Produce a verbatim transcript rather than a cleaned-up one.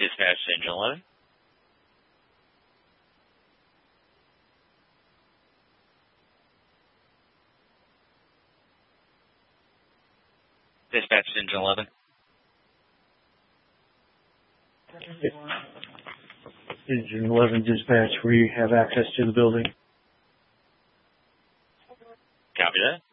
Dispatch Engine eleven. Dispatch Engine eleven. Engine eleven dispatch, we have access to the building. Copy that.